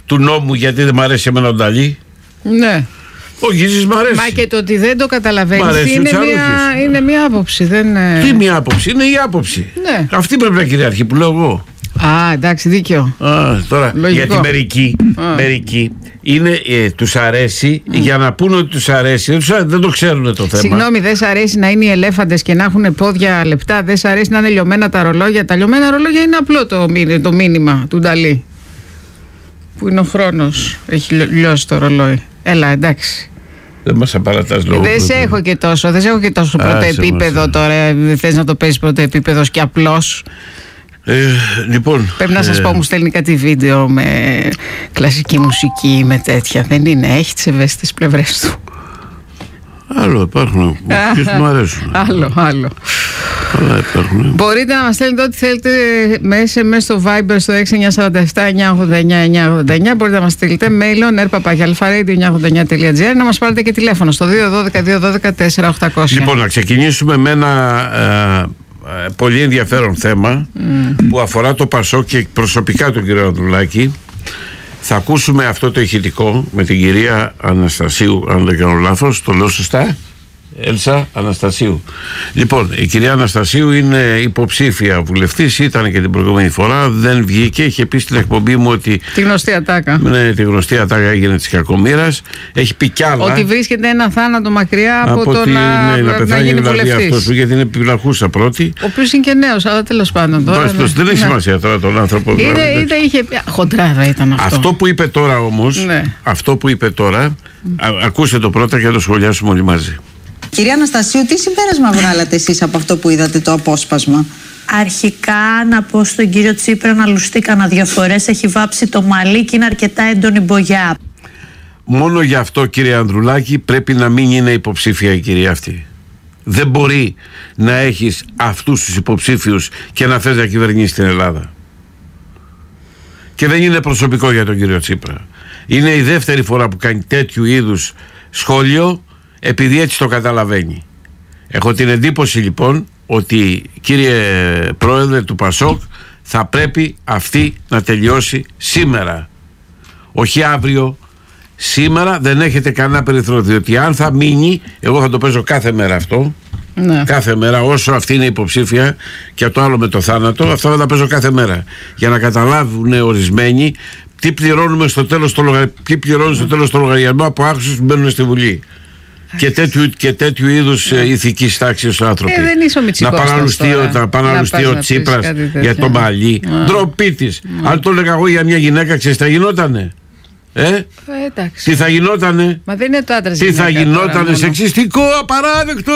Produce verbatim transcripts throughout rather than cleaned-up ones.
του νόμου γιατί δεν μ' αρέσει εμένα ο Νταλή. Ναι. Ο Γκίζης μ' αρέσει. Μα και το ότι δεν το καταλαβαίνεις είναι μια, είναι μια άποψη. Δεν... Τι μια άποψη, είναι η άποψη. Ναι. Αυτή πρέπει να κυριαρχεί που λέω εγώ. Α, εντάξει, δίκιο. Α, τώρα, λογικό. γιατί μερικοί, μερικοί είναι, ε, τους αρέσει mm. για να πούνε ότι τους αρέσει. Δεν, τους αρέσει, δεν το ξέρουν το θέμα. Συγγνώμη, δεν σ' αρέσει να είναι οι ελέφαντες και να έχουν πόδια λεπτά? Δεν σ' αρέσει να είναι λιωμένα τα ρολόγια? Τα λιωμένα ρολόγια είναι απλό το, το μήνυμα του Νταλή. Που είναι ο χρόνος. Έχει λιώσει το ρολόι. Έλα, εντάξει. Δεν μας απαρατάς λόγο. Δεν σε έχω και τόσο, δεν σε έχω και τόσο πρώτο επίπεδο μας. Τώρα. Δεν θες να το παίζεις πρώτο επίπεδο και απλώς. Ε, λοιπόν, πρέπει να σας ε, πω, μου στέλνει κάτι βίντεο με κλασική μουσική, με τέτοια. Δεν είναι, έχει τις ευαίσθητες πλευρές του. Άλλο υπάρχουν, ποιες μου αρέσουν. Άλλο, άλλο. Καλά υπάρχουν. Μπορείτε να μας στέλνετε ό,τι θέλετε με ες εμ ες στο Viber στο έξι εννιά τέσσερα επτά εννιά ογδόντα εννιά εννιά ογδόντα εννιά. Μπορείτε να μας στείλετε mail on airpapagalfaradio εννιά ογδόντα εννιά τελεία τζι άρ, να μας πάρετε και τηλέφωνο στο δύο ένα δύο δύο ένα δύο τέσσερα οκτακόσια. Λοιπόν, να ξεκινήσουμε με ένα ε, ε, πολύ ενδιαφέρον θέμα mm. που αφορά το Πασόκ και προσωπικά τον κύριο Ανδρουλάκη. Θα ακούσουμε αυτό το ηχητικό με την κυρία Αναστασίου, αν δεν κάνω λάθος, το λέω σωστά, Έλσα Αναστασίου. Λοιπόν, η κυρία Αναστασίου είναι υποψήφια βουλευτής, ήταν και την προηγούμενη φορά, δεν βγήκε, είχε πει στην εκπομπή μου ότι... Τη γνωστή ατάκα. Ναι, τη γνωστή ατάκα έγινε της κακομοίρας. Έχει πει κι άλλα. Ότι βρίσκεται ένα θάνατο μακριά από, από το τη, να, ναι, να, να, να γίνει δηλαδή βουλευτής. Αυτός, γιατί είναι επιβλαχούσα πρώτη. Ο οποίος είναι και νέος, αλλά τέλος πάντων. Τώρα, ναι. Δεν έχει σημασία τώρα τον άνθρωπο. Είναι, ήταν, είχε, χοντράδα ήταν αυτό. Αυτό που είπε τώρα όμως, ναι. αυτό που είπε τώρα, α, ακούστε το πρώτα και θα το σχολιάσουμε όλοι μαζί. Κυρία Αναστασίου, τι συμπέρασμα βγάλατε εσείς από αυτό που είδατε το απόσπασμα? Αρχικά να πω στον κύριο Τσίπρα να λουστεί κανένα δύο φορές, έχει βάψει το μαλλί και είναι αρκετά έντονη μπογιά. Μόνο γι' αυτό, κύριε Ανδρουλάκη, πρέπει να μην είναι υποψήφια η κυρία αυτή. Δεν μπορεί να έχεις αυτούς τους υποψήφιους και να θες να κυβερνήσεις την Ελλάδα. Και δεν είναι προσωπικό για τον κύριο Τσίπρα. Είναι η δεύτερη φορά που κάνει τέτοιου είδους σχόλιο, επειδή έτσι το καταλαβαίνει. Έχω την εντύπωση λοιπόν ότι, κύριε Πρόεδρε του Πασόκ, θα πρέπει αυτή να τελειώσει σήμερα, όχι αύριο. Σήμερα δεν έχετε κανένα περιθώριο, διότι αν θα μείνει, εγώ θα το παίζω κάθε μέρα αυτό, ναι. κάθε μέρα, όσο αυτή είναι υποψήφια, και το άλλο με το θάνατο, αυτό θα τα παίζω κάθε μέρα, για να καταλάβουν ορισμένοι τι πληρώνουμε στο τέλος το λογαριασμό, ποιοι πληρώνουν στο τέλος το λογαριασμό από άξιους που μπαίνουν στη Βουλή. Και τέτοιου, και τέτοιου είδους ε, ηθικής τάξης άνθρωποι. Ε, δεν είσαι ο Μητσικώστας. Να παραλουστεί ο Τσίπρας για το μαλλί. Ντροπή της. Αν το έλεγα εγώ για μια γυναίκα, ξέρεις τι θα γινότανε? Ε? Ε, εντάξει. Τι θα γινότανε? Μα δεν είναι το άντρας. Τι θα γινότανε? Σεξιστικό, απαράδεκτο.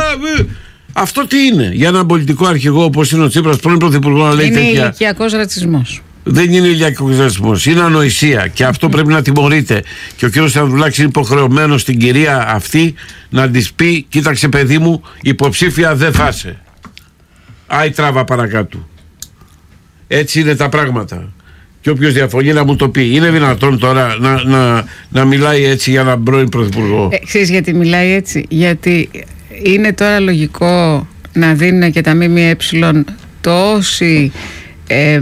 Αυτό τι είναι? Για έναν πολιτικό αρχηγό όπως είναι ο Τσίπρας, πρώην πρωθυπουργό, να λέει είναι τέτοια. Είναι ηλικιακός ρατσισμός. Δεν είναι ηλιακός ρατσισμός, είναι ανοησία και αυτό πρέπει να τιμωρείται. Και ο κύριος Ανδρουλάκης είναι υποχρεωμένος στην κυρία αυτή να της πει: κοίταξε, παιδί μου, υποψήφια δεν θα είσαι. Άι τράβα παρακάτω. Έτσι είναι τα πράγματα. Και όποιος διαφωνεί να μου το πει. Είναι δυνατόν τώρα να, να, να μιλάει έτσι για έναν πρώην πρωθυπουργό? Ε, ξέρεις γιατί μιλάει έτσι? Γιατί είναι τώρα λογικό να δίνουν και τα ΜΜΕ τόση Ε,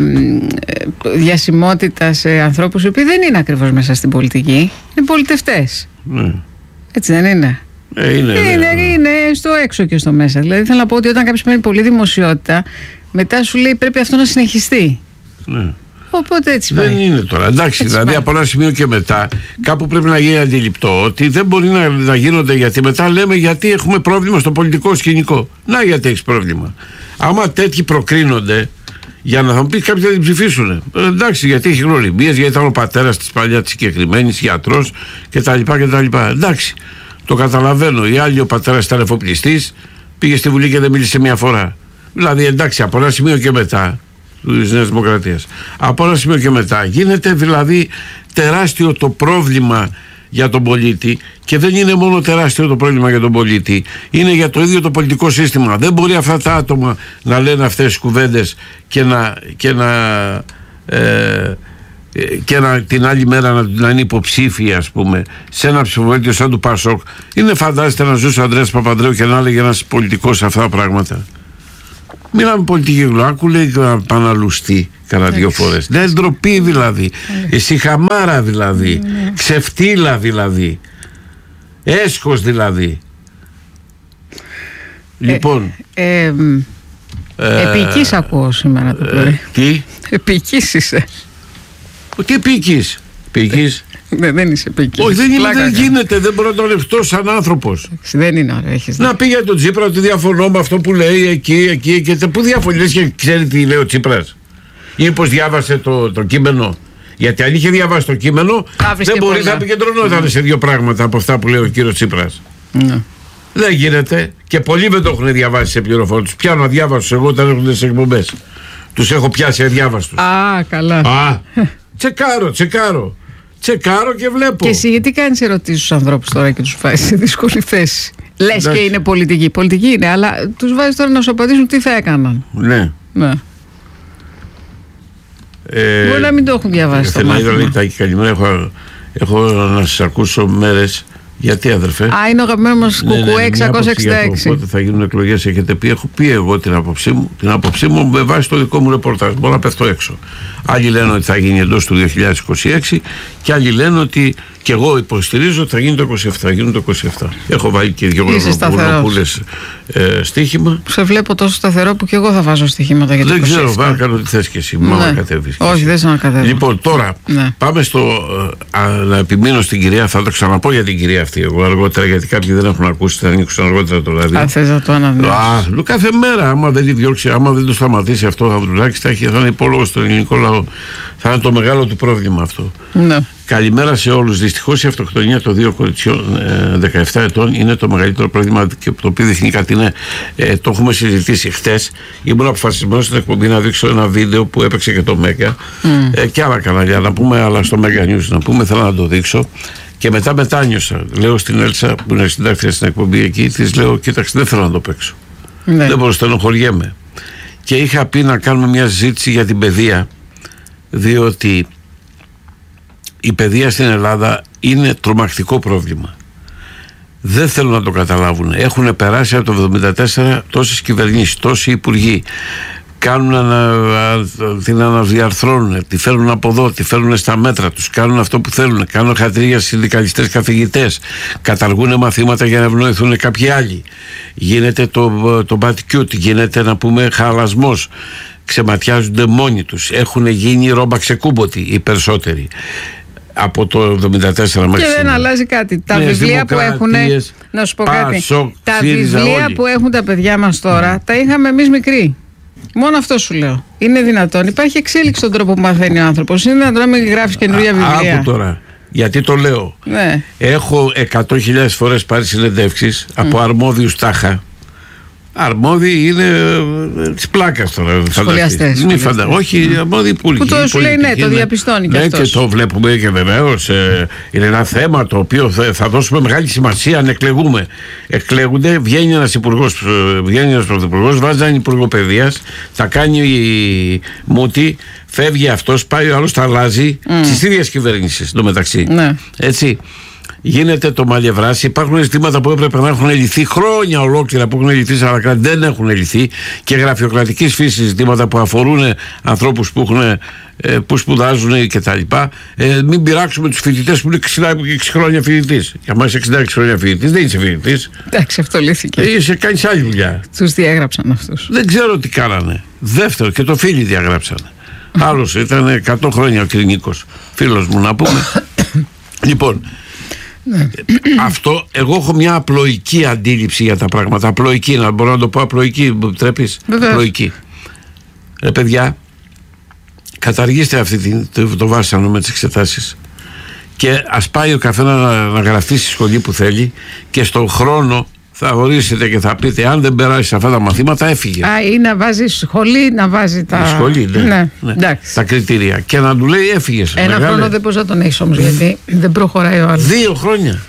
διασημότητα σε ανθρώπους οι οποίοι δεν είναι ακριβώς μέσα στην πολιτική, είναι πολιτευτές. Ναι. Έτσι δεν είναι? Ε, είναι, είναι, ναι. είναι στο έξω και στο μέσα. Δηλαδή θέλω να πω ότι όταν κάποιος παίρνει πολύ δημοσιότητα, μετά σου λέει πρέπει αυτό να συνεχιστεί. Ναι. Οπότε έτσι πάει. Δεν είναι τώρα. Εντάξει, έτσι δηλαδή πάει. Από ένα σημείο και μετά κάπου πρέπει να γίνει αντιληπτό ότι δεν μπορεί να, να γίνονται, γιατί μετά λέμε γιατί έχουμε πρόβλημα στο πολιτικό σκηνικό. Να, γιατί έχεις πρόβλημα. Άμα τέτοιοι προκρίνονται, για να θα μου πει κάποιοι θα την ψηφίσουν. Ε, εντάξει, γιατί έχει γνωριμίες, γιατί ήταν ο πατέρας της παλιά της συγκεκριμένης, γιατρός κτλ. κτλ. Εντάξει, το καταλαβαίνω. Η άλλη, ο πατέρας ήταν εφοπλιστής, πήγε στη Βουλή και δεν μίλησε μια φορά. Δηλαδή, εντάξει, από ένα σημείο και μετά, της Νέας Δημοκρατίας, από ένα σημείο και μετά γίνεται δηλαδή τεράστιο το πρόβλημα για τον πολίτη, και δεν είναι μόνο τεράστιο το πρόβλημα για τον πολίτη, είναι για το ίδιο το πολιτικό σύστημα. Δεν μπορεί αυτά τα άτομα να λένε αυτές τις κουβέντες και να, και να, ε, και να την άλλη μέρα να, να είναι υποψήφοι, ας πούμε, σε ένα ψηφοδέλτιο σαν του Πασόκ. Είναι, φαντάζεστε, να ζούσε ο Ανδρέας Παπανδρέου και να έλεγε ένας πολιτικός αυτά τα πράγματα? Μιλάμε πολιτική γλουάκου, λέει, να παναλουστεί. Κάνα δύο φορές. Ναι, ντροπή δηλαδή. Σιχαμάρα δηλαδή. Ξεφτύλα δηλαδή. Έσχος δηλαδή. Λοιπόν. Ε, ε, ε, επικής ακούω σήμερα το πρωί. Ε, τι? Επικής είσαι. Τι επικής? Επικής. Ναι, δεν είσαι επικής. Όχι, δεν, είναι, δεν γίνεται, δεν μπορώ να το λεφτώ σαν άνθρωπος. Δεν είναι ωραίο, έχεις να πει για τον Τσίπρα ότι διαφωνώ με αυτό που λέει εκεί, εκεί, εκεί. Πού διαφωνείς και ξέρει τι λέει ο Τσίπρας? Ή πως διάβασε το, το κείμενο? Γιατί αν είχε διαβάσει το κείμενο, δεν μπορεί να επικεντρωνόταν σε δύο πράγματα από αυτά που λέει ο κύριος Τσίπρας. Ναι. Δεν γίνεται. Και πολλοί δεν το έχουν διαβάσει σε πληροφορία. Τους πιάνω αδιάβαστους εγώ όταν έρχονται σε εκπομπές. Τους έχω πιάσει αδιάβαστους. Α, καλά. Α, τσεκάρω, τσεκάρω. Τσεκάρω και βλέπω. Και εσύ γιατί κάνεις ερωτήσεις στους ανθρώπους τώρα και τους βάζεις σε δύσκολη θέση? Λες εντάξει, και είναι πολιτική. Πολιτική είναι, αλλά τους βάζεις τώρα να σου απαντήσουν τι θα έκαναν. Ναι. Ναι. Ε, Μπορεί να μην το έχουν διαβάσει το μάθημα. Καλημέρα, έχω, έχω να σας ακούσω μέρες. Γιατί, αδερφέ? Α, είναι ο αγαπημένο μας Κουκουέ εξακόσια εξήντα έξι. Πότε θα γίνουν εκλογές, έχετε πει? Έχω πει εγώ την άποψή μου, την άποψή μου με βάση το δικό μου ρεπορτάζ. Μπορώ να πέφτω έξω. Άλλοι λένε ότι θα γίνει εντός του δύο χιλιάδες είκοσι έξι και άλλοι λένε ότι και εγώ υποστηρίζω ότι θα γίνει το είκοσι επτά. Θα γίνουν το είκοσι επτά. Έχω βάλει και δύο γονοπούλες ε, στοίχημα. Σε βλέπω τόσο σταθερό που και εγώ θα βάζω στοιχήματα για το είκοσι επτά. Δεν ξέρω, βάζω κάνω τι θες και εσύ. Ναι. Μα κατέβεις. Όχι, δεν να κατέβω. Λοιπόν, τώρα ναι. πάμε στο. Α, να επιμείνω στην κυρία, θα το ξαναπώ για την κυρία αυτή εγώ αργότερα, γιατί κάποιοι δεν έχουν ακούσει, θα ανοίξουν αργότερα το ράδιο. Αν θες να το αναδείξεις. Α, κάθε μέρα, άμα δεν τη διώξει, άμα δεν το σταματήσει αυτό ο Ανδρουλάκης, θα, έχει, θα είναι υπόλογο στον ελληνικό λαό. Θα είναι το μεγάλο του πρόβλημα αυτό. Ναι. Καλημέρα σε όλους. Δυστυχώς η αυτοκτονία των δύο κοριτσιών ε, δεκαεπτά ετών είναι το μεγαλύτερο πρόβλημα και το οποίο δείχνει κάτι είναι. Ε, το έχουμε συζητήσει χτες. Ήμουν αποφασισμένος στην εκπομπή να δείξω ένα βίντεο που έπαιξε και το Μέγκα mm. ε, και άλλα κανάλια να πούμε, αλλά στο Μέγκα News να πούμε, θέλω να το δείξω. Και μετά μετάνιωσα. Λέω στην Έλσα που είναι συντάκτρια στην εκπομπή εκεί, της λέω: κοίταξε, δεν θέλω να το παίξω. Ναι. Δεν μπορώ, στενοχωριέμαι. Και είχα πει να κάνουμε μια συζήτηση για την παιδεία, διότι η παιδεία στην Ελλάδα είναι τρομακτικό πρόβλημα. Δεν θέλουν να το καταλάβουν. Έχουν περάσει από το εβδομήντα τέσσερα τόσες κυβερνήσεις, τόσοι υπουργοί. Κάνουν ανα, την αναδιαρθρώνουν, τη φέρνουν από εδώ, τη φέρνουν στα μέτρα τους, κάνουν αυτό που θέλουν, κάνουν χατρία στις συνδικαλιστές καθηγητές, καταργούν μαθήματα για να ευνοηθούν κάποιοι άλλοι. Γίνεται το, το μπατικιούτ, γίνεται να πούμε χαλασμός, ξεματιάζονται μόνοι τους, έχουν γίνει ρόμπα ξεκούμποτη οι περισσότεροι. Από το εβδομήντα τέσσερα μέχρι και δεν σήμερα. Αλλάζει κάτι. Τα βιβλία που έχουν. Να σου πω κάτι. Πάσο, τα βιβλία όλοι. που έχουν τα παιδιά μας τώρα, mm. τα είχαμε εμείς μικροί. Μόνο αυτό σου λέω. Είναι δυνατόν. Υπάρχει εξέλιξη στον τρόπο που μαθαίνει ο άνθρωπος. Είναι δυνατόν να μην γράφεις καινούργια βιβλία. Άκου τώρα. Γιατί το λέω. Ναι. Έχω εκατό χιλιάδες φορές πάρει συνεντεύξεις mm. από αρμόδιους τάχα. Αρμόδιοι είναι ε, της πλάκας τώρα. Σχολιαστές. Μη φαντα... Όχι, αρμόδιοι υπουργοί. Που το σου λέει ναι, το διαπιστώνει ναι, και αυτός. Και το βλέπουμε και βεβαίως ε, είναι ένα θέμα το οποίο θα, θα δώσουμε μεγάλη σημασία αν εκλεγούμε. Εκλέγονται, βγαίνει ένας υπουργός, βγαίνει ένας πρωθυπουργός, βάζει έναν υπουργό παιδείας, θα κάνει η μούτη, φεύγει αυτός, πάει ο άλλος, τα αλλάζει mm. στις ίδιες κυβερνήσεις εντωμεταξύ. Ναι. Έτσι. Γίνεται το μαλλιευράσι. Υπάρχουν ζητήματα που έπρεπε να έχουν λυθεί χρόνια ολόκληρα, που έχουν λυθεί σε άλλα κράτη, δεν έχουν λυθεί, και γραφειοκρατικής φύσης ζητήματα που αφορούν ανθρώπους που, έχουν, ε, που σπουδάζουν κτλ. Ε, μην πειράξουμε τους φοιτητές που είναι εξήντα χρόνια φοιτητής. Για μας εξήντα έξι χρόνια φοιτητής δεν είσαι φοιτητής. Εντάξει, αυτό λύθηκε. Ε, είσαι, κάνεις άλλη δουλειά. Τους διέγραψαν αυτούς. Δεν ξέρω τι κάνανε. Δεύτερο, και το φίλοι διαγράψανε. Άλλος ήταν εκατό χρόνια ο Κρινίκος, φίλος μου να πούμε. Λοιπόν. Ναι. Αυτό, εγώ έχω μια απλοϊκή αντίληψη για τα πράγματα. Απλοϊκή, να μπορώ να το πω απλοϊκή, μου επιτρέπεις? Απλοϊκή. Ρε παιδιά, καταργήστε αυτή την, το, το βάσανο με τις εξετάσεις και ας πάει ο καθένα να, να γραφτεί στη σχολή που θέλει και στον χρόνο θα ορίσετε και θα πείτε αν δεν περάσει αυτά τα μαθήματα έφυγε. Α, ή να βάζει σχολή, να βάζει τα... Σχολή, ναι, ναι, ναι. Τα κριτήρια. Και να του λέει έφυγε. Ένα μεγάλε. Χρόνο δεν μπορεί να τον έχει όμως, γιατί δεν προχωράει ο άλλος. Δύο χρόνια.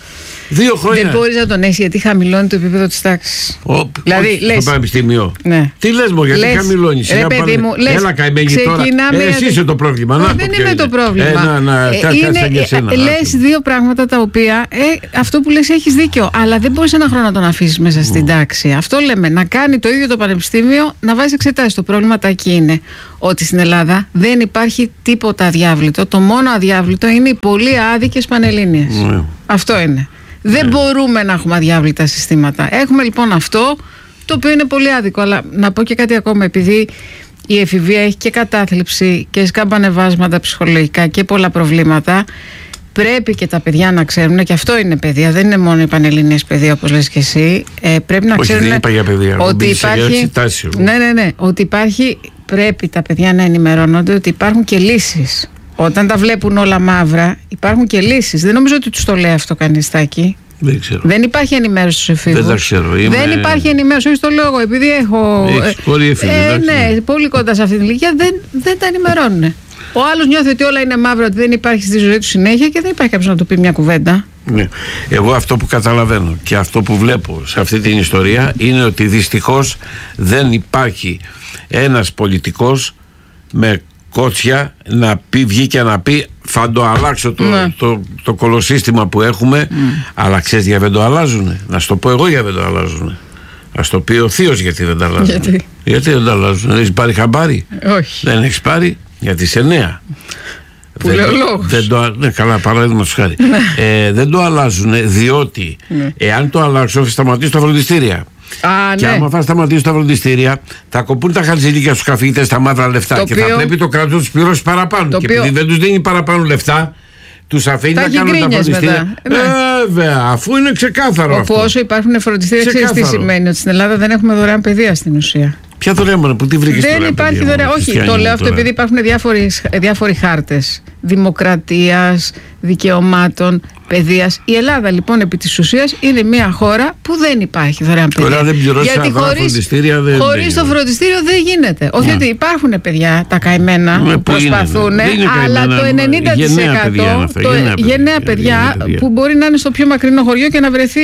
Δύο χρόνια. Δεν μπορείς να τον έχεις γιατί χαμηλώνει το επίπεδο της τάξης. Δηλαδή, λες, στο πανεπιστήμιο. Ναι. Τι λες μου, γιατί λες, χαμηλώνει. Ρε παιδί μου, λες, έλα καημένη τώρα. Ε, εσύ είσαι το πρόβλημα. Να, δεν είναι το πρόβλημα. Ε, να, να, ε, είναι, ε, λες δύο πράγματα τα οποία ε, αυτό που λες έχεις δίκιο. Αλλά δεν μπορείς ένα χρόνο να τον αφήσεις μέσα στην τάξη. Αυτό λέμε. Να κάνει το ίδιο το πανεπιστήμιο, να βάζει εξετάσεις. Το πρόβλημα εκεί είναι ότι στην Ελλάδα δεν υπάρχει τίποτα αδιάβλητο. Το μόνο αδιάβλητο είναι οι πολύ άδικες πανελλήνιες. Mm. Αυτό είναι. Δεν mm. μπορούμε να έχουμε αδιάβλητα συστήματα. Έχουμε λοιπόν αυτό, το οποίο είναι πολύ άδικο. Αλλά να πω και κάτι ακόμα, επειδή η εφηβεία έχει και κατάθλιψη και σκαμπανεβάσματα ψυχολογικά και πολλά προβλήματα. Πρέπει και τα παιδιά να ξέρουν, και αυτό είναι παιδεία, δεν είναι μόνο η πανελληνίες παιδεία όπως λες και εσύ. Ε, πρέπει να Όχι, ξέρουν δεν είπα για παιδεία, ότι υπάρχει. Ναι, ναι, ναι. Ότι υπάρχει, πρέπει τα παιδιά να ενημερώνονται ότι υπάρχουν και λύσεις. Όταν τα βλέπουν όλα μαύρα, υπάρχουν και λύσεις. Δεν νομίζω ότι τους το λέει αυτό κανείς, Τάκη. Δεν ξέρω. Δεν υπάρχει ενημέρωση στους εφήβους. Δεν τα ξέρω. Είμαι... Δεν υπάρχει ενημέρωση, όχι το λέω εγώ, επειδή έχω. Έχεις πολύ εφήβους, ε, ναι, πολύ κοντά σε αυτή την ηλικία, δεν, δεν τα ενημερώνουν. Ο άλλος νιώθει ότι όλα είναι μαύρο, ότι δεν υπάρχει στη ζωή του συνέχεια και δεν υπάρχει κάποιος να του πει μια κουβέντα. Ναι. Εγώ αυτό που καταλαβαίνω και αυτό που βλέπω σε αυτή την ιστορία είναι ότι δυστυχώς δεν υπάρχει ένας πολιτικός με κότσια να πει, βγει και να πει θα το αλλάξω το, ναι. το, το, το κολοσύστημα που έχουμε, mm. αλλά ξέρεις γιατί δεν το αλλάζουνε. Να σου το πω εγώ γιατί δεν το αλλάζουνε. Ας το πει ο θείος γιατί δεν το αλλάζουνε. Γιατί, γιατί δεν το αλλάζουνε. Έχεις πάρει χαμπάρι? Όχι. Δεν έχεις πάρει? Γιατί είσαι νέα. Που δεν, λέω λόγος. Δεν το, ναι, καλά, παράδειγμα σου χάρη. ε, δεν το αλλάζουν διότι ναι. εάν το αλλάξουν θα σταματήσουν τα φροντιστήρια. Α, και ναι. άμα θα σταματήσουν τα φροντιστήρια, θα κοπούν τα χαρτζηλίκια στους καθηγητές τα μαύρα λεφτά. Το και οποίο... θα πρέπει το κράτος να τους πληρώσει παραπάνω. Το και οποίο... επειδή δεν τους δίνει παραπάνω λεφτά, τους αφήνει να κάνουν τα φροντιστήρια. Βέβαια, ναι. αφού είναι ξεκάθαρο. Όπου αυτό. Όσο υπάρχουν φροντιστήρια, ξέρεις τι σημαίνει? Ότι στην Ελλάδα δεν έχουμε δωρεάν παιδεία στην ουσία. Ποια δωρεάν μόνο, που τι βρήκες δεν υπάρχει παιδεία, δωρεάν. Όχι, το λέω αυτό επειδή υπάρχουν διάφοροι χάρτες δημοκρατίας, δικαιωμάτων, παιδείας. Η Ελλάδα λοιπόν επί της ουσίας είναι μια χώρα που δεν υπάρχει δωρεάν παιδεία. Τώρα δεν πληρώσει γιατί χωρίς, φροντιστήρια δεν χωρίς το φροντιστήριο δεν γίνεται. Όχι ναι. ότι υπάρχουν παιδιά τα καημένα ναι, που προσπαθούν, αλλά το ενενήντα τοις εκατό γενναία παιδιά που μπορεί να είναι στο πιο μακρινό χωριό και να βρεθεί.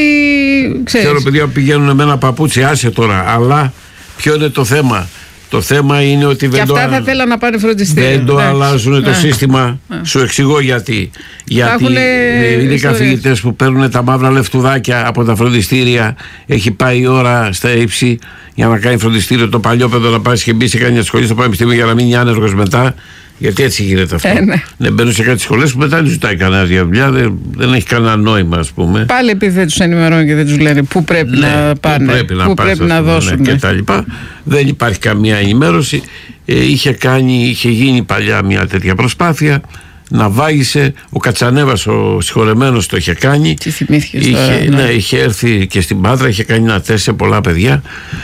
Ξέρω παιδιά που πηγαίνουν με ένα παπούτσι, άσε τώρα, αλλά ποιο είναι το θέμα? Το θέμα είναι ότι δεν, και το, αυτά θα θέλαν να πάνε φροντιστήριο. δεν το ναι. αλλάζουν ναι. το σύστημα. Ναι. Σου εξηγώ γιατί. Γιατί είναι οι καθηγητές που παίρνουν τα μαύρα λεφτουδάκια από τα φροντιστήρια. Έχει πάει η ώρα στα ύψη για να κάνει φροντιστήριο το παλιό παιδό να πάει και μπει σε κάποια σχολή στο πανεπιστήμιο για να μείνει άνεργος μετά. Γιατί έτσι γίνεται αυτό. Ε, ναι. ναι, μπαίνουν σε κάτι σχολές που μετά δεν ζητάει κανένα για δουλειά, δεν, δεν έχει κανένα νόημα, ας πούμε. Πάλι επειδή δεν τους ενημερώνουν και δεν τους λένε πού πρέπει ναι, να πάνε, πού πρέπει να, πού πρέπει να δώσουν. Ναι, και τα λοιπά. Δεν υπάρχει καμία ενημέρωση. Ε, είχε, κάνει, είχε γίνει παλιά μια τέτοια προσπάθεια. Να βάγισε. Ο Κατσανέβας, ο συγχωρεμένος, το είχε κάνει. Τι θυμήθηκες είχε, τώρα, ναι. ναι, είχε έρθει και στην Πάτρα, είχε κάνει ένα τεστ σε πολλά παιδιά.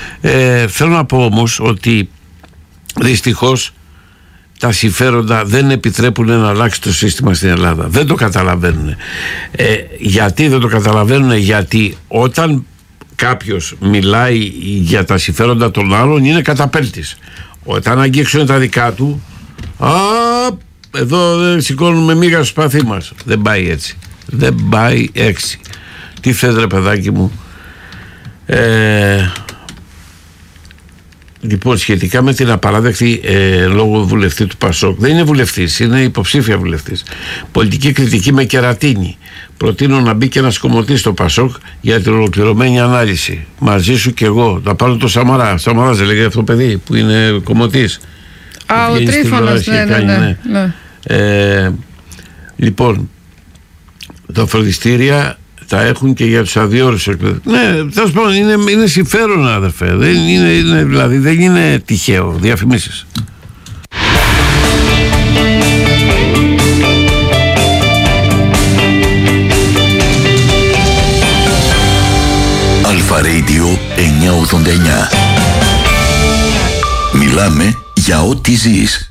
Ε, θέλω να πω όμως ότι δυστυχώς τα συμφέροντα δεν επιτρέπουν να αλλάξει το σύστημα στην Ελλάδα. Δεν το καταλαβαίνουν. Ε, γιατί δεν το καταλαβαίνουν? Γιατί όταν κάποιος μιλάει για τα συμφέροντα των άλλων είναι καταπέλτης. Όταν αγγίξουν τα δικά του, α, εδώ δεν σηκώνουμε μίγα στο σπαθί μας. Δεν πάει έτσι. Δεν πάει έτσι. Τι θες ρε παιδάκι μου? Ε... Λοιπόν, σχετικά με την απαράδεκτη ε, λόγω βουλευτή του Πασόκ, δεν είναι βουλευτής, είναι υποψήφια βουλευτής. Πολιτική κριτική με κερατίνη. Προτείνω να μπει και ένας κομμωτής στο Πασόκ για την ολοκληρωμένη ανάλυση. Μαζί σου και εγώ. Να πάρω το Σαμαρά. Σαμαράς δεν λέγεται αυτό το παιδί που είναι κομμωτής. Α, ο Τρίφωνας, ναι, ναι, ναι, ναι. Ε, λοιπόν, τα φροντιστήρια τα έχουν και για τους αδειόρους εκπαιδευτικούς. Ναι, τέλος πάντων, είναι, είναι συμφέρον, αδερφέ. Δεν είναι, είναι, δηλαδή δεν είναι τυχαίο. Διαφημίσεις. Αλφα Radio εννιακόσια ογδόντα εννιά. Μιλάμε για ό,τι ζεις.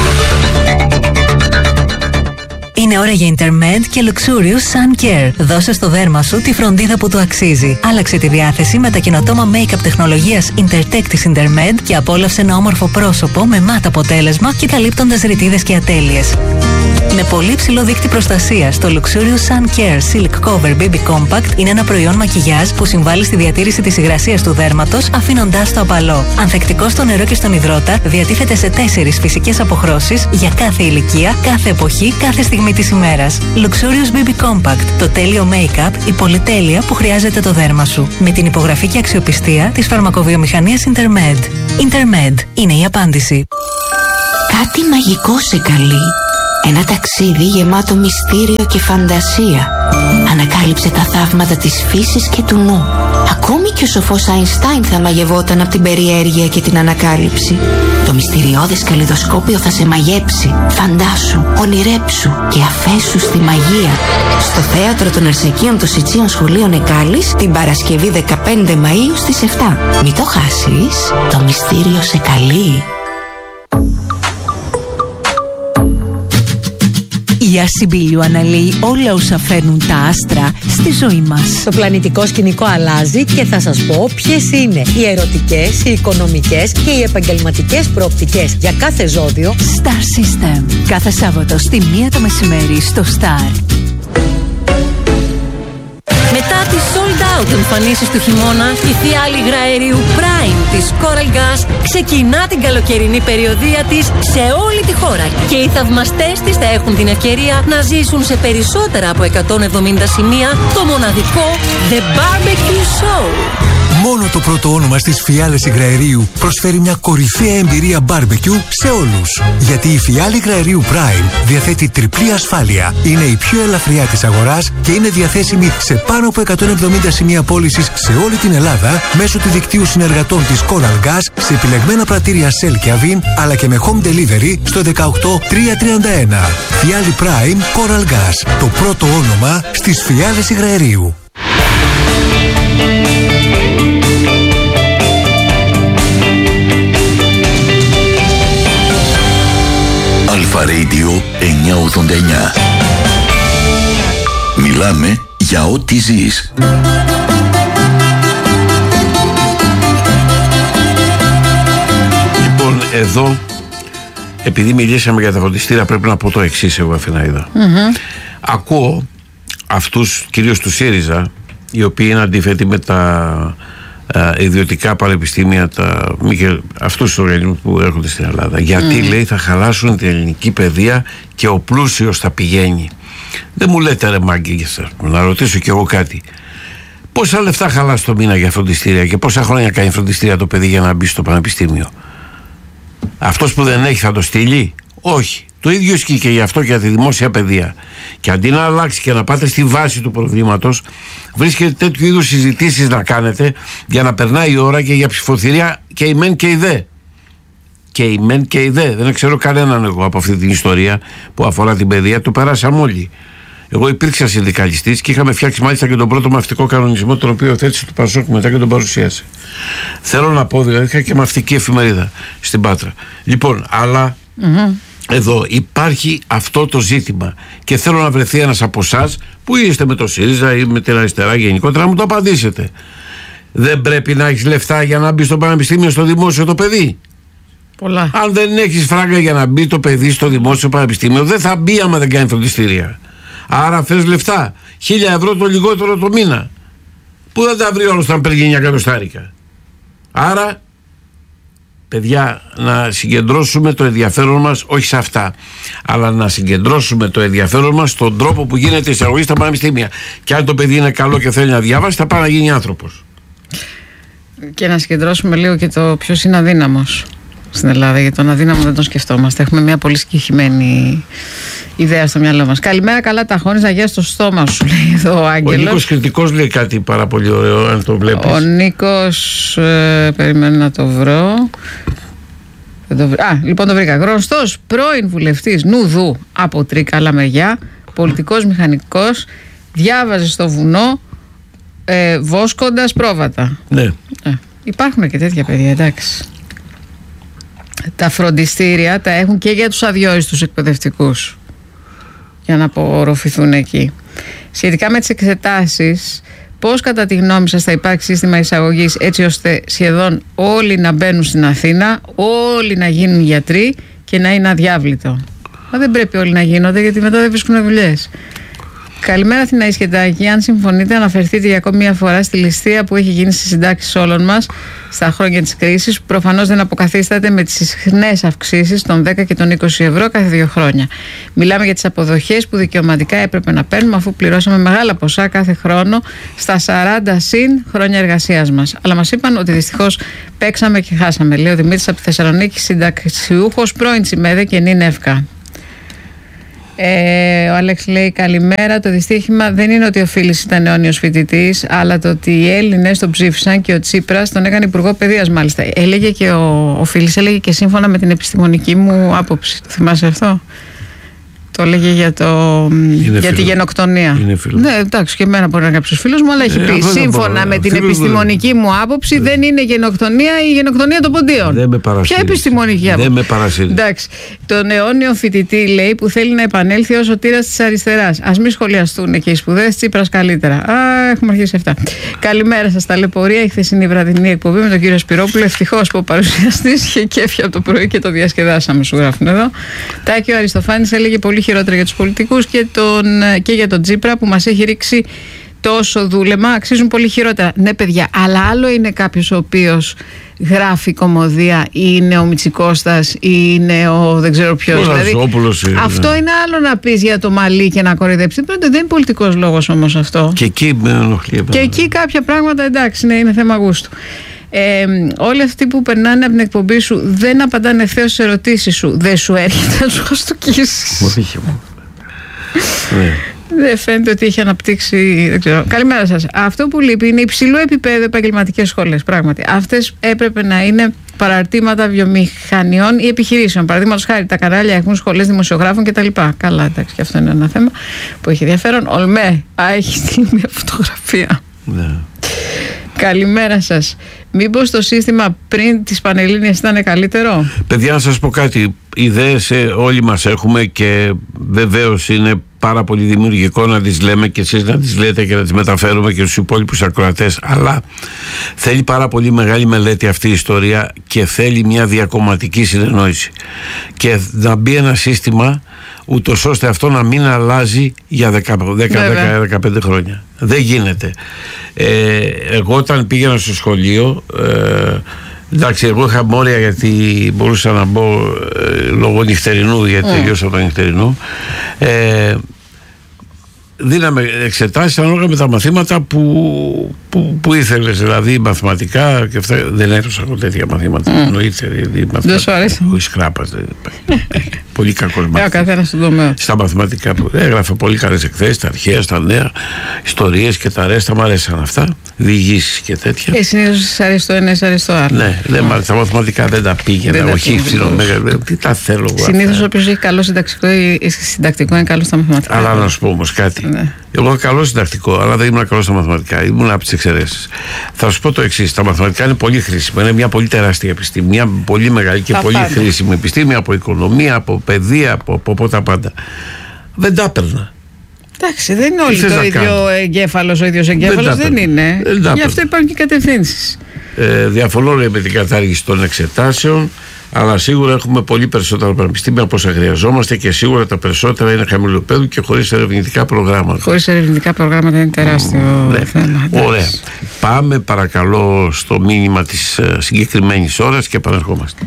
Είναι ώρα για Intermed και Luxurious Sun Care. Δώσε στο δέρμα σου τη φροντίδα που του αξίζει. Άλλαξε τη διάθεση με τα καινοτόμα make-up τεχνολογίας Intertech της Intermed και απόλαυσε ένα όμορφο πρόσωπο με μάτ αποτέλεσμα και καλύπτοντας ρητίδες και ατέλειες. Με πολύ ψηλό δείκτη προστασίας, το Luxurious Sun Care Silk Cover μπέιμπι Compact είναι ένα προϊόν μακιγιάζ που συμβάλλει στη διατήρηση της υγρασίας του δέρματος, αφήνοντάς το απαλό. Ανθεκτικό στο νερό και στον υδρότα, διατίθεται σε τέσσερις φυσικές αποχρώσεις για κάθε ηλικία, κάθε εποχή, κάθε στιγμή της ημέρας. Luxurious μπέιμπι Compact, το τέλειο make-up, η πολυτέλεια που χρειάζεται το δέρμα σου. Με την υπογραφή και αξιοπιστία της φαρμακοβιομηχανίας Intermed. Intermed είναι η απάντηση. Κάτι μαγικό σε καλεί. Ένα ταξίδι γεμάτο μυστήριο και φαντασία. Ανακάλυψε τα θαύματα της φύσης και του νου. Ακόμη και ο σοφός Αϊνστάιν θα μαγευόταν από την περιέργεια και την ανακάλυψη. Το μυστηριώδες καλλιδοσκόπιο θα σε μαγέψει. Φαντάσου, ονειρέψου και αφέσου στη μαγεία. Στο θέατρο των Αρσεκίων των Σιτσίων Σχολείων Εκάλης την Παρασκευή δεκαπέντε Μαΐου στις επτά. Μην το χάσεις, το μυστήριο σε καλεί. Η Ασυμπίλιο αναλύει όλα όσα φέρνουν τα άστρα στη ζωή μας. Το πλανητικό σκηνικό αλλάζει και θα σας πω ποιες είναι οι ερωτικές, οι οικονομικές και οι επαγγελματικές προοπτικές για κάθε ζώδιο. Star System. Κάθε Σάββατο στη μία το μεσημέρι στο Star. Μετά τις sold out εμφανίσεις του χειμώνα, η φιάλη υγραερίου Prime της Coral Gas ξεκινά την καλοκαιρινή περιοδεία της σε όλη τη χώρα και οι θαυμαστές της θα έχουν την ευκαιρία να ζήσουν σε περισσότερα από εκατόν εβδομήντα σημεία το μοναδικό The Barbecue Show. Μόνο το πρώτο όνομα στις φιάλες υγραερίου προσφέρει μια κορυφαία εμπειρία barbecue σε όλους. Γιατί η φιάλη υγραερίου Prime διαθέτει τριπλή ασφάλεια. Είναι η πιο ελαφριά της αγοράς και είναι διαθέσιμη σε πάνω από εκατόν εβδομήντα σημεία πώλησης σε όλη την Ελλάδα μέσω του δικτύου συνεργατών της Coral Gas σε επιλεγμένα πρατήρια Shell και Avin, αλλά και με home delivery στο δεκαοκτώ τριακόσια τριάντα ένα. Φιάλη Prime Coral Gas. Το πρώτο όνομα στις φιάλες υγραερίου. Αλφα Radio εννιακόσια ογδόντα εννιά. Μιλάμε για ό,τι ζεις. Λοιπόν, εδώ, επειδή μιλήσαμε για τα φροντιστήρια, πρέπει να πω το εξής εγώ, Αθηναίδα. Mm-hmm. Ακούω αυτούς, κυρίως του ΣΥΡΙΖΑ, οι οποίοι είναι αντίθετοι με τα α, ιδιωτικά πανεπιστήμια, τα, αυτούς τους οργανισμούς που έρχονται στην Ελλάδα. Γιατί, mm. λέει, θα χαλάσουν την ελληνική παιδεία και ο πλούσιος θα πηγαίνει. Δεν μου λέτε, ρε μάγκη, να ρωτήσω κι εγώ κάτι. Πόσα λεφτά χαλάς το μήνα για φροντιστήρια και πόσα χρόνια κάνει φροντιστήρια το παιδί για να μπει στο πανεπιστήμιο? Αυτός που δεν έχει θα το στείλει? Όχι. Το ίδιο ισχύει και γι' αυτό και για τη δημόσια παιδεία. Και αντί να αλλάξει και να πάτε στη βάση του προβλήματος, βρίσκεται τέτοιου είδους συζητήσεις να κάνετε για να περνάει η ώρα και για ψηφοθυρία και η μεν και η δε. Και η μεν και η δε. Δεν ξέρω κανέναν εγώ από αυτή την ιστορία που αφορά την παιδεία. Το περάσαμε όλοι. Εγώ υπήρξα συνδικαλιστής και είχαμε φτιάξει μάλιστα και τον πρώτο μαυτικό κανονισμό, τον οποίο θέτησε το Πασόκ μετά και τον παρουσίασε. Θέλω να πω, δηλαδή, είχα και μαυτική εφημερίδα στην Πάτρα. Λοιπόν, αλλά mm-hmm. εδώ υπάρχει αυτό το ζήτημα και θέλω να βρεθεί ένας από εσάς που είστε με το ΣΥΡΙΖΑ ή με την αριστερά γενικότερα να μου το απαντήσετε. Δεν πρέπει να έχεις λεφτά για να μπει στο πανεπιστήμιο, στο δημόσιο το παιδί? Πολλά. Αν δεν έχεις φράγκα για να μπει το παιδί στο δημόσιο πανεπιστήμιο, δεν θα μπει άμα δεν κάνει φροντιστήρια. Άρα θες λεφτά. Χίλια ευρώ το λιγότερο το μήνα. Πού δεν τα βρει όλος όταν παίρνει εννιά εκατοστάρικα? Άρα, παιδιά, να συγκεντρώσουμε το ενδιαφέρον μας όχι σε αυτά, αλλά να συγκεντρώσουμε το ενδιαφέρον μας στον τρόπο που γίνεται η εισαγωγή στα πανεπιστήμια. Και αν το παιδί είναι καλό και θέλει να διαβάσει, θα πάει να γίνει άνθρωπος. Και να συγκεντρώσουμε λίγο και το ποιος είναι αδύναμος στην Ελλάδα. Για τον αδύναμο δεν τον σκεφτόμαστε. Έχουμε μια πολύ συγκεκριμένη ιδέα στο μυαλό μας. Καλημέρα, καλά τα χώνεις, να γιάσεις το στόμα σου, λέει εδώ ο Άγγελος. Ο Νίκος Κρητικός λέει κάτι πάρα πολύ ωραίο, αν το βλέπεις. Ο Νίκος, ε, περιμένω να το βρω. Δεν το βρω. Α, λοιπόν το βρήκα. Γνωστός πρώην βουλευτής Νουδού από Τρίκαλα μεριά, πολιτικός μηχανικός, διάβαζε στο βουνό ε, βόσκοντας πρόβατα. Ναι. Ε, υπάρχουν και τέτοια παιδιά, εντάξει. Τα φροντιστήρια τα έχουν και για τους αδιόριστους εκπαιδευτικούς για να απορροφηθούν εκεί. Σχετικά με τις εξετάσεις, πώς κατά τη γνώμη σας θα υπάρξει σύστημα εισαγωγής έτσι ώστε σχεδόν όλοι να μπαίνουν στην Αθήνα, όλοι να γίνουν γιατροί και να είναι αδιάβλητο? Μα δεν πρέπει όλοι να γίνονται, γιατί μετά δεν βρίσκουν δουλειές. Καλημέρα Αθηνά Ισχετάκη. Αν συμφωνείτε, αναφερθείτε για ακόμη μια φορά στη ληστεία που έχει γίνει στις συντάξεις όλων μας στα χρόνια της κρίσης, που προφανώς δεν αποκαθίσταται με τις συχνές αυξήσεις των δέκα και των είκοσι ευρώ κάθε δύο χρόνια. Μιλάμε για τις αποδοχές που δικαιωματικά έπρεπε να παίρνουμε, αφού πληρώσαμε μεγάλα ποσά κάθε χρόνο στα σαράντα συν χρόνια εργασίας μας. Αλλά μας είπαν ότι δυστυχώς παίξαμε και χάσαμε. Λέει ο Δημήτρης από τη Θεσσαλονίκη, συνταξιούχος, πρώην Τσιμέδε και νυν εύκα. Ε, ο Άλεξ λέει καλημέρα. Το δυστύχημα δεν είναι ότι ο Φίλης ήταν αιώνιος φοιτητής, αλλά το ότι οι Έλληνες τον ψήφισαν και ο Τσίπρας τον έκανε υπουργό παιδείας, μάλιστα. Έλεγε και ο, ο Φίλης έλεγε και σύμφωνα με την επιστημονική μου άποψη. Το θυμάσαι αυτό? Το έλεγε για, το, για τη γενοκτονία. Ναι, εντάξει, και εμένα μπορεί να είναι κάποιος φίλος μου, αλλά έχει ε, πει σύμφωνα με την επιστημονική μου άποψη ε. δεν είναι γενοκτονία η γενοκτονία των ποντίων. Δεν με παρασύρει. Ποια επιστημονική άποψη? Δεν με παρασύρει. Εντάξει. Τον αιώνιο φοιτητή, λέει, που θέλει να επανέλθει ως σωτήρας της αριστεράς. Ας μην σχολιαστούν και οι σπουδές Τσίπρας καλύτερα. Α, έχουμε αρχίσει αυτά. Καλημέρα σας. Ταλαιπωρία η χθεσινή βραδινή εκπομπή με τον κύριο Σπυρόπουλο. Ευτυχώς που ο παρουσιαστής είχε κέφι από το πρωί και το διασκεδάσαμε, σου γράφουν εδώ. Τάκη, ο Αριστοφάνης έλεγε πολύ χειρότερα για τους πολιτικούς και, τον, και για τον Τσίπρα που μας έχει ρίξει τόσο δούλεμα. Αξίζουν πολύ χειρότερα. Ναι, παιδιά, αλλά άλλο είναι κάποιος ο οποίος γράφει κωμωδία ή είναι ο Μητσικώστας ή είναι ο δεν ξέρω ποιος. Δηλαδή, είναι, αυτό ναι. είναι άλλο να πεις για το μαλλί και να κοροϊδέψεις. Δεν είναι πολιτικός λόγος όμως αυτό. Και εκεί με ενοχλεί. Και εκεί κάποια πράγματα, εντάξει, ναι, είναι θέμα γούστου. Ε, όλοι αυτοί που περνάνε από την εκπομπή σου δεν απαντάνε ευθέως στις ερωτήσεις σου. Δεν σου έρχεται να σου χαστοκίσεις? Ναι. Δεν φαίνεται ότι έχει αναπτύξει. Δεν ξέρω. Καλημέρα σας. Αυτό που λείπει είναι υψηλού επίπεδου επαγγελματικές σχολές. Πράγματι. Αυτές έπρεπε να είναι παραρτήματα βιομηχανιών ή επιχειρήσεων. Παραδείγματος χάρη, τα κανάλια έχουν σχολές δημοσιογράφων κτλ. Καλά, εντάξει, και αυτό είναι ένα θέμα που έχει ενδιαφέρον. Ολμέ, α, έχει στείλει μια φωτογραφία. Ναι. Καλημέρα σας. Μήπως το σύστημα πριν τις Πανελλήνιες ήταν καλύτερο? Παιδιά, να σας πω κάτι. Ιδέες όλοι μας έχουμε και βεβαίως είναι πάρα πολύ δημιουργικό να τις λέμε και εσείς να τις λέτε και να τις μεταφέρουμε και στους υπόλοιπους ακροατές, αλλά θέλει πάρα πολύ μεγάλη μελέτη αυτή η ιστορία και θέλει μια διακομματική συνεννόηση και να μπει ένα σύστημα ούτως ώστε αυτό να μην αλλάζει για δέκα με δεκαπέντε χρόνια. Δεν γίνεται. Ε, εγώ όταν πήγαινα στο σχολείο, ε, εντάξει, εγώ είχα μόρια γιατί μπορούσα να μπω ε, λόγω νυχτερινού, γιατί mm. τελειώσα το νυχτερινού. Ε, δίναμε εξετάσεις ανάλογα με τα μαθήματα που, που, που ήθελες, δηλαδή μαθηματικά και αυτά. Δεν έδωσα εγώ τέτοια μαθήματα. Mm. Εννοείται. Δεν σου αρέσει? Ο Ισκράπας δεν υπάρχει. Πολύ κακός μαθηματικός. Στα μαθηματικά που έγραφε πολύ καλές εκθέσεις, τα αρχαία, τα νέα, ιστορίες και τα ρέστα. Μ' αρέσαν αυτά. Διηγήσεις και τέτοια. Ε, συνήθως σας αρέσει το ένα, σας αρέσει το άλλο. Ναι, δεν μ' αρέσει. Τα μαθηματικά δεν τα πήγαινα. Όχι, ψιλομέγα. Τι τα θέλω εγώ. Συνήθως όποιος έχει καλό συντακτικό, συντακτικό είναι καλό στα μαθηματικά. Αλλά να σου πω όμως κάτι. Ναι. Εγώ είμαι καλό συντακτικό, αλλά δεν ήμουν καλό στα μαθηματικά. Ήμουν από τις εξαιρέσεις. Θα σου πω το εξής: τα μαθηματικά είναι πολύ χρήσιμα. Είναι μια πολύ τεράστια επιστήμη. Μια πολύ μεγάλη και τα πολύ πάντα. χρήσιμη επιστήμη από οικονομία, από παιδεία, από, από, από τα πάντα. Δεν τα έπαιρνα. Εντάξει, δεν είναι όλοι το ίδιο εγκέφαλος, ο ίδιος εγκέφαλος δεν, δεν είναι. Δεν Γι' αυτό υπάρχουν και κατευθύνσεις. Ε, διαφωνώ με την κατάργηση των εξετάσεων. Αλλά σίγουρα έχουμε πολύ περισσότερα πανεπιστήμια από όσα χρειαζόμαστε και σίγουρα τα περισσότερα είναι χαμηλού επίπεδου και χωρίς ερευνητικά προγράμματα. Χωρίς ερευνητικά προγράμματα είναι τεράστιο mm, ναι. θέμα. Ωραία. Πάμε παρακαλώ στο μήνυμα της uh, συγκεκριμένης ώρας και επανερχόμαστε.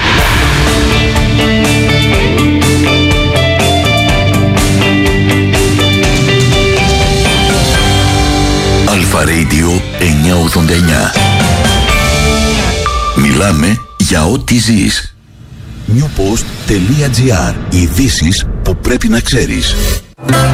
Αλφα Radio εννιακόσια ογδόντα εννιά. Μιλάμε για ό,τι ζεις. newpost.gr. Ειδήσεις που πρέπει να ξέρεις.